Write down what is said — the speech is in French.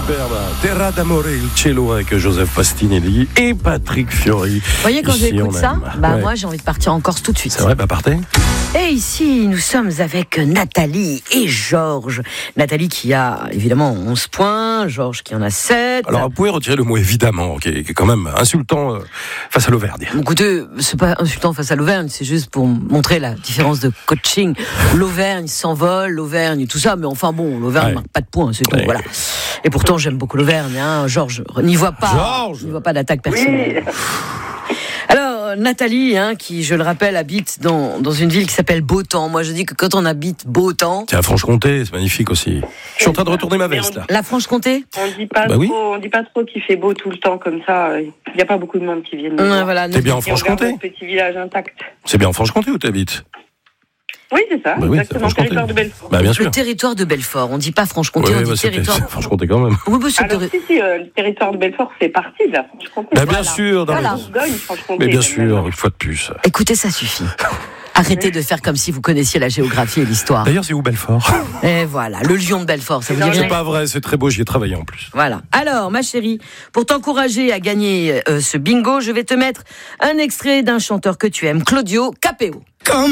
superbe. Terra d'amore, il cielo avec Joseph Pastinelli et Patrick Fiori. Vous voyez, quand Ici, j'écoute on ça, aime. moi j'ai envie de partir en Corse tout de suite. C'est vrai, partez. Et ici, nous sommes avec Nathalie et Georges. Nathalie qui a évidemment 11 points, Georges qui en a 7. Alors, vous pouvez retirer le mot évidemment, qui est quand même insultant face à l'Auvergne. Écoutez, c'est pas insultant face à l'Auvergne, c'est juste pour montrer la différence de coaching. L'Auvergne s'envole, l'Auvergne, tout ça, mais enfin bon, l'Auvergne ne marque pas de points, c'est tout, voilà. Et pourtant, j'aime beaucoup l'Auvergne, hein. Georges, n'y voit pas d'attaque personnelle. Oui. Alors, Nathalie, qui, je le rappelle, habite dans une ville qui s'appelle Beautemps. Moi, je dis que quand on habite Beautemps... C'est la Franche-Comté, c'est magnifique aussi. Je suis en train de retourner ma veste, là. La Franche-Comté ? On dit pas trop qu'il fait beau tout le temps comme ça. Il n'y a pas beaucoup de monde qui vient. Voilà, t'es bien en Franche-Comté ? On garde notre petit village intact. C'est bien en Franche-Comté où t'habites ? Oui, c'est ça, exactement, le territoire de Belfort. Bien sûr. Le territoire de Belfort, on ne dit pas Franche-Comté, on dit territoire... C'est Franche-Comté quand même. Alors le territoire de Belfort fait partie de la Franche-Comté. Bien sûr, mais bien sûr, une fois de plus. Écoutez, ça suffit. Arrêtez de faire comme si vous connaissiez la géographie et l'histoire. D'ailleurs, c'est où Belfort ? Et voilà, le lion de Belfort, ça vous dit rien ? C'est pas vrai, c'est très beau, j'y ai travaillé en plus. Voilà. Alors, ma chérie, pour t'encourager à gagner ce bingo, je vais te mettre un extrait d'un chanteur que tu aimes, Claudio Capéo.